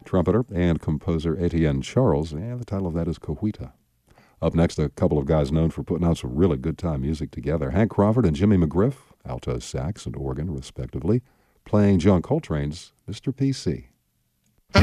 trumpeter and composer Etienne Charles, and the title of that is Cahuita. Up next, a couple of guys known for putting out some really good-time music together. Hank Crawford and Jimmy McGriff, alto sax and organ, respectively, playing John Coltrane's Mr. PC.